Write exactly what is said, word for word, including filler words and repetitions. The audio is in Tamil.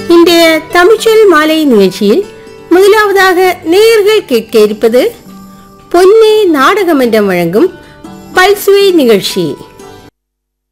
இன்றைய தமிழ்ச்சொல் மாலை நிகழ்ச்சியில் முதலாவதாக நேயர்கள் கேட்க இருப்பது பொன்னே நாடகமன்றம் வழங்கும் பல்சுவை நிகழ்ச்சி.